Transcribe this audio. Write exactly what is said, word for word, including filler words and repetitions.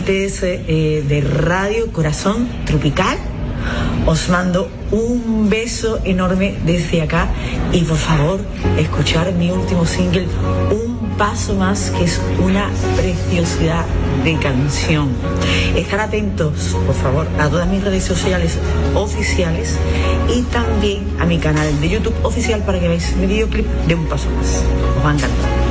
Eh, de Radio Corazón Tropical, os mando un beso enorme desde acá y por favor escuchar mi último single, Un Paso Más, que es una preciosidad de canción. Estar atentos por favor a todas mis redes sociales oficiales y también a mi canal de YouTube oficial para que veáis mi videoclip de Un Paso Más. Os va a encantar.